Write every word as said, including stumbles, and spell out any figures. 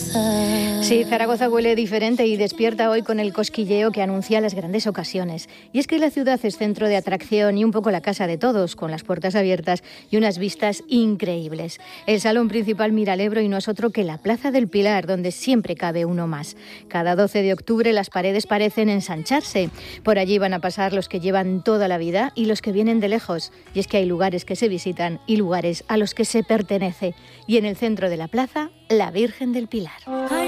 Sí, Zaragoza huele diferente y despierta hoy con el cosquilleo que anuncia las grandes ocasiones. Y es que la ciudad es centro de atracción y un poco la casa de todos, con las puertas abiertas y unas vistas increíbles. El salón principal mira al Ebro y no es otro que la Plaza del Pilar, donde siempre cabe uno más. Cada doce de octubre las paredes parecen ensancharse. Por allí van a pasar los que llevan toda la vida y los que vienen de lejos. Y es que hay lugares que se visitan y lugares a los que se pertenece. Y en el centro de la plaza, la Virgen del Pilar.